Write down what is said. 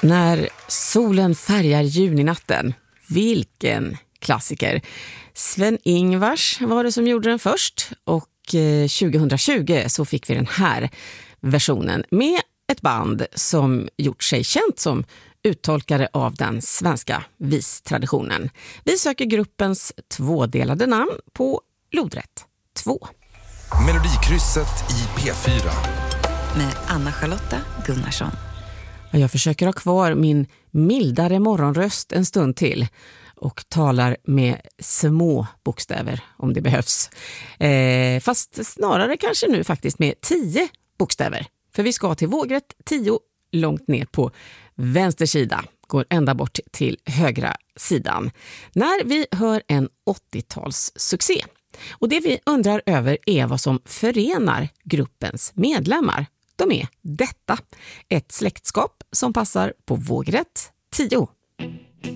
När solen färgar juninatten. Vilken klassiker. Sven-Ingvars var det som gjorde den först och 2020 så fick vi den här versionen med ett band som gjort sig känt som uttolkare av den svenska vistraditionen. Vi söker gruppens tvådelade namn på lodrätt 2. Melodikrysset i P4 med Anna-Charlotta Gunnarsson. Jag försöker ha kvar min mildare morgonröst en stund till och talar med små bokstäver om det behövs. Fast snarare kanske nu faktiskt med 10 bokstäver. För vi ska till vågrätt 10 långt ner på vänster sida. Går ända bort till högra sidan. När vi hör en 80-talssuccé. Och det vi undrar över är vad som förenar gruppens medlemmar. De är detta. Ett släktskap som passar på vågrätt 10.